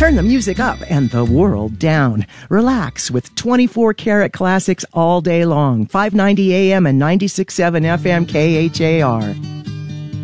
Turn the music up and the world down. Relax with 24-karat classics all day long. 590 AM and 96.7 FM KHAR.